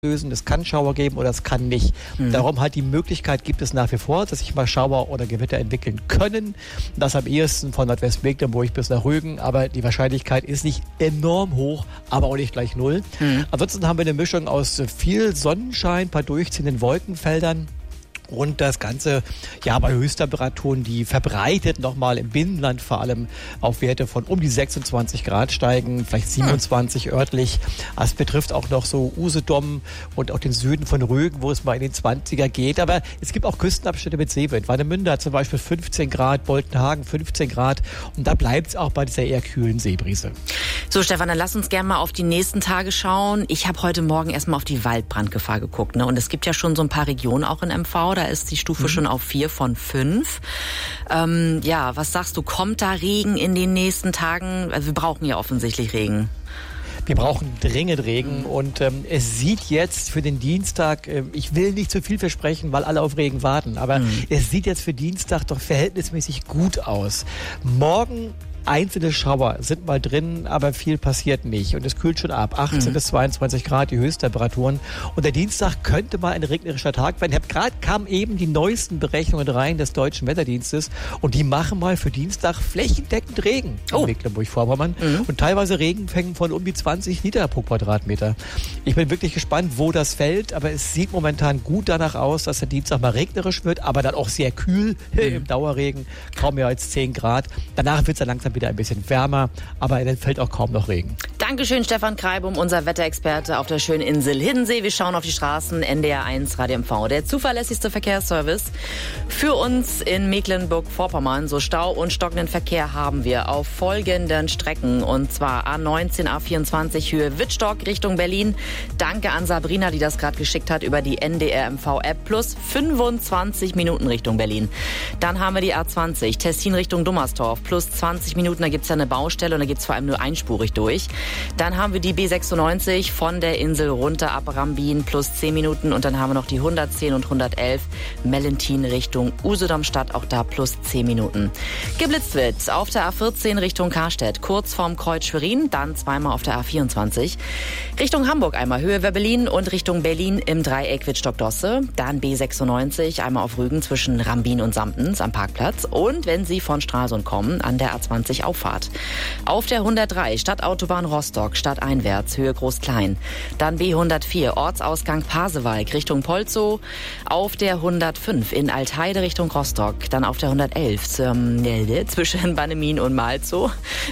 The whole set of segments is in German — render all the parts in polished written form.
lösen. Es kann Schauer geben oder es kann nicht. Darum halt die Möglichkeit gibt es nach wie vor, dass sich mal Schauer oder Gewitter entwickeln können. Das am ehesten von Nordwestmecklenburg bis nach Rügen, aber die Wahrscheinlichkeit ist nicht enorm hoch, aber auch nicht gleich null. Ansonsten haben wir eine Mischung aus viel Sonnenschein, ein paar durchziehenden Wolkenfeldern. Und das Ganze, ja, bei Höchsttemperaturen, die verbreitet nochmal im Binnenland vor allem auf Werte von um die 26 Grad steigen, vielleicht 27 örtlich. Das betrifft auch noch so Usedom und auch den Süden von Rügen, wo es mal in den 20er geht. Aber es gibt auch Küstenabschnitte mit Seewind. Warnemünde hat zum Beispiel 15 Grad, Boltenhagen 15 Grad. Und da bleibt es auch bei dieser eher kühlen Seebrise. So, Stefan, dann lass uns gerne mal auf die nächsten Tage schauen. Ich habe heute Morgen erstmal auf die Waldbrandgefahr geguckt, ne? Und es gibt ja schon so ein paar Regionen auch in MV. Da ist die Stufe schon auf 4 von 5. Ja, was sagst du? Kommt da Regen in den nächsten Tagen? Also wir brauchen ja offensichtlich Regen. Wir brauchen dringend Regen und es sieht jetzt für den Dienstag, ich will nicht zu viel versprechen, weil alle auf Regen warten, aber es sieht jetzt für Dienstag doch verhältnismäßig gut aus. Morgen einzelne Schauer sind mal drin, aber viel passiert nicht. Und es kühlt schon ab. 18 bis 22 Grad die Höchsttemperaturen. Und der Dienstag könnte mal ein regnerischer Tag werden. Gerade kamen eben die neuesten Berechnungen rein des Deutschen Wetterdienstes. Und die machen mal für Dienstag flächendeckend Regen in Mecklenburg-Vorpommern. Und teilweise Regenmengen von um die 20 Liter pro Quadratmeter. Ich bin wirklich gespannt, wo das fällt. Aber es sieht momentan gut danach aus, dass der Dienstag mal regnerisch wird, aber dann auch sehr kühl im Dauerregen. Kaum mehr als 10 Grad. Danach wird es dann langsam wieder ein bisschen wärmer, aber dann fällt auch kaum noch Regen. Dankeschön, Stefan Kreibum, unser Wetterexperte auf der schönen Insel Hiddensee. Wir schauen auf die Straßen, NDR 1 Radio MV, der zuverlässigste Verkehrsservice für uns in Mecklenburg-Vorpommern. So Stau und stockenden Verkehr haben wir auf folgenden Strecken, und zwar A19, A24 Höhe Wittstock Richtung Berlin. Danke an Sabrina, die das gerade geschickt hat über die NDR MV-App, plus 25 Minuten Richtung Berlin. Dann haben wir die A20 Tessin Richtung Dummersdorf, plus 20 Minuten, da gibt es ja eine Baustelle und da gibt es vor allem nur einspurig durch. Dann haben wir die B96 von der Insel runter ab Rambin, plus 10 Minuten, und dann haben wir noch die 110 und 111 Mellentin Richtung Usedom-Stadt, auch da plus 10 Minuten. Geblitzt wird auf der A14 Richtung Karstedt, kurz vorm Kreuz Schwerin, dann zweimal auf der A24 Richtung Hamburg, einmal Höhe Werbelin und Richtung Berlin im Dreieck Wittstock-Dosse, dann B96 einmal auf Rügen zwischen Rambin und Samptens am Parkplatz, und wenn Sie von Stralsund kommen, an der A20 Auffahrt. Auf der 103 Stadtautobahn Rostock, stadteinwärts, Höhe Groß-Klein. Dann B104 Ortsausgang Pasewalk Richtung Polzow. Auf der 105 in Altheide Richtung Rostock. Dann auf der 111 zwischen Bannemin und Malzow.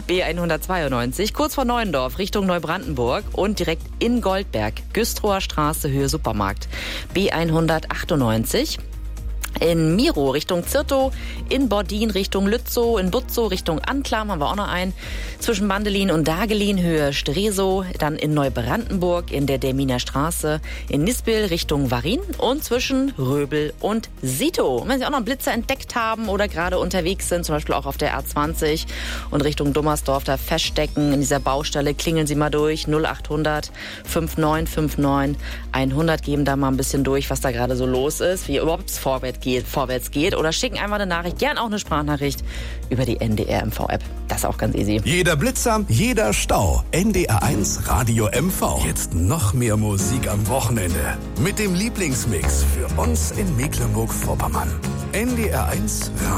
B192 kurz vor Neuendorf Richtung Neubrandenburg und direkt in Goldberg, Güstrower Straße, Höhe Supermarkt. B198 in Miro Richtung Zirtow, in Bordin Richtung Lützow, in Butzow Richtung Anklam haben wir auch noch einen, zwischen Bandelin und Dagelin Höhe Stresow, dann in Neubrandenburg in der Derminer Straße, in Nispel Richtung Warin und zwischen Röbel und Sito. Und wenn Sie auch noch einen Blitzer entdeckt haben oder gerade unterwegs sind, zum Beispiel auch auf der A20 und Richtung Dummersdorf da feststecken in dieser Baustelle, klingeln Sie mal durch, 0800 5959 100, geben da mal ein bisschen durch, was da gerade so los ist, wie überhaupt vorwärts geht, oder schicken einfach eine Nachricht, gern auch eine Sprachnachricht über die NDR MV-App. Das ist auch ganz easy. Jeder Blitzer, jeder Stau. NDR 1 Radio MV. Jetzt noch mehr Musik am Wochenende. Mit dem Lieblingsmix für uns in Mecklenburg-Vorpommern. NDR 1 Radio